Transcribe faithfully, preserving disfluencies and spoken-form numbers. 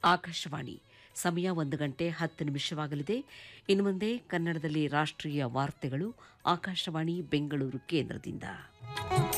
ಆಕಾಶವಾಣಿ ಸಮಯ ಒಂದು ಗಂಟೆ ಹತ್ತು ನಿಮಿಷವಾಗಲಿದೆ. ಇನ್ನು ಮುಂದೆ ಕನ್ನಡದಲ್ಲಿ ರಾಷ್ಟ್ರೀಯ ವಾರ್ತೆಗಳು ಆಕಾಶವಾಣಿ ಬೆಂಗಳೂರು ಕೇಂದ್ರದಿಂದ.